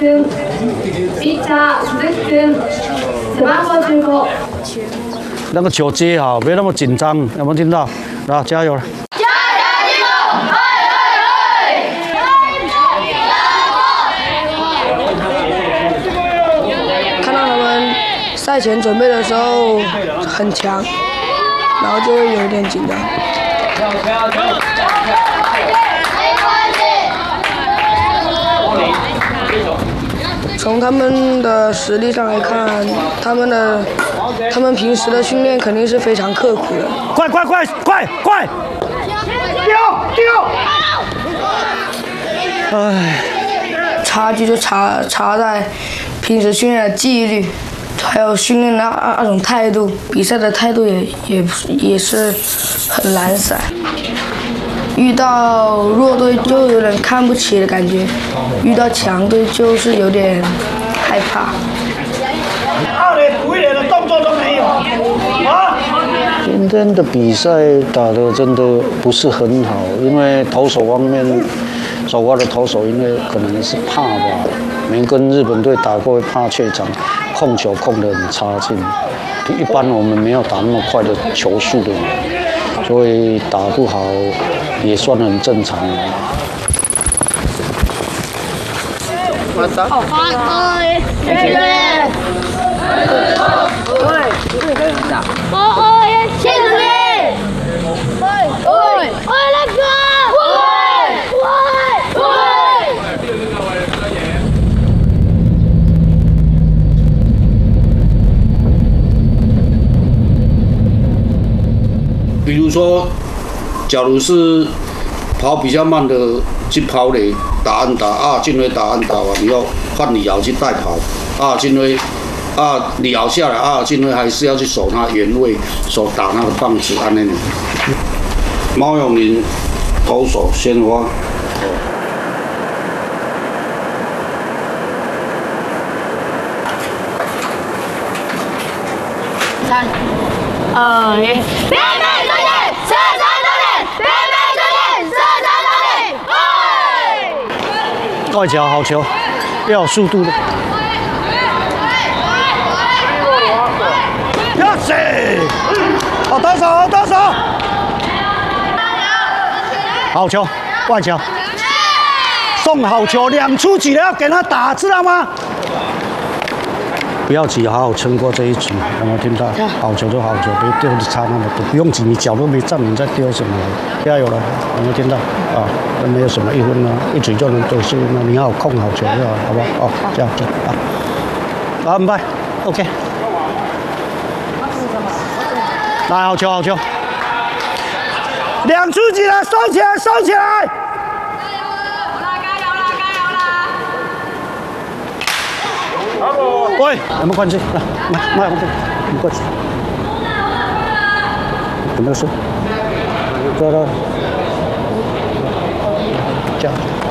君、ピッチャー鈴木君、背番号15。 那个球接好，别那么紧张，有没有听到？来，加油了！ 赛前准备的时候很强，然后就会有一点紧张。从他们的实力上来看，他们平时的训练肯定是非常刻苦的。 快！丢！唉， 差距就差在平时训练的纪律率。 还有训练的那种态度，比赛的态度也是很懒散。遇到弱队就有点看不起的感觉，遇到强队就是有点害怕。 二垒补一垒的动作都没有啊！ 今天的比赛打得真的不是很好，因为投手方面，首发的投手因为可能是怕吧，没跟日本队打过，怕怯场。 控球控得很差劲，一般我们没有打那么快的球速的，所以打不好也算很正常。 比如说，假如是跑比较慢的去跑垒打安打啊，进垒打安打啊，你要换李敖去带跑啊，进垒啊，李敖下来啊，进垒还是要去守他原位，手打那个棒子安那。猫永林投手先发。 3、2、1，北美足球，射程多点，北美足球，射程多点， 外角好球，要有速度的。要死！好得手，好得手！好球，外角，送好球，2出局了，要给他打，知道吗？ 不要急，好好撑过这一局，有没有听到？好球就好球，别丢的差那么多，不用急，你脚都没站，你在丢什么？加油了，有没有听到？啊，那没有什么1分啊，1局就能得4分了，你好控好球就好，好不好？哦，这样子啊，好，很棒 ，OK。来，好球，好球，2出局了，收起来，收起来。 喂，有没有关系？来，你过去。有没有事？过来。这样。